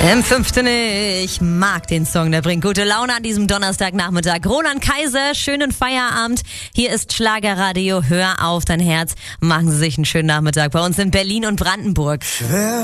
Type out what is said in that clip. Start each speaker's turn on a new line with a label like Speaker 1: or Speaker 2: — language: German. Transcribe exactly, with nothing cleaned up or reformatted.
Speaker 1: M fünfzehn, ich mag den Song, der bringt gute Laune an diesem Donnerstagnachmittag. Roland Kaiser, schönen Feierabend. Hier ist Schlagerradio, hör auf dein Herz. Machen Sie sich einen schönen Nachmittag bei uns in Berlin und Brandenburg.